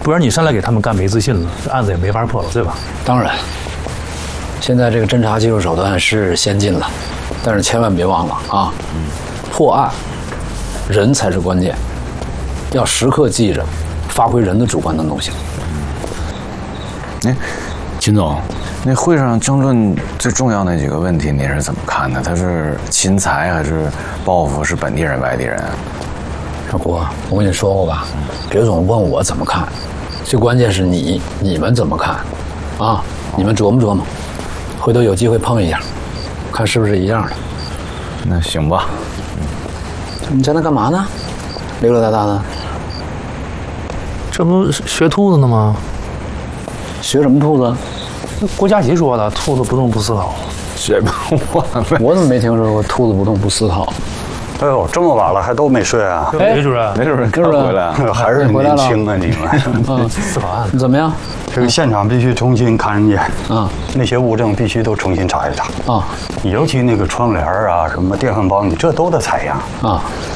不然你上来给他们干没自信了，这案子也没法破了，对吧？ 当然，现在这个侦查技术手段是先进了，但是千万别忘了啊，破案人才是关键，要时刻记着发挥人的主观能动性。 哎，秦总，那会上争论最重要那几个问题，您是怎么看的？他是侵财还是报复？是本地人外地人？ 小郭，我跟你说过吧，别总问我怎么看，最关键是你们怎么看，啊，你们琢磨琢磨，回头有机会碰一下，看是不是一样的。 那行吧。 你在那干嘛呢？溜溜达达的。 这不是学兔子呢吗？ 学什么兔子？ 郭嘉琪说的，兔子不动不思考。 学不我怎么没听说过兔子不动不思考？ 哎呦，这么晚了还都没睡啊？ 雷主任， 没事，刚回来。 还是年轻啊你们。 思考案子怎么样？ 这个现场必须重新看人家， 啊， 那些物证必须都重新查一查啊， 尤其那个窗帘啊，什么电饭煲，你这都得采样啊。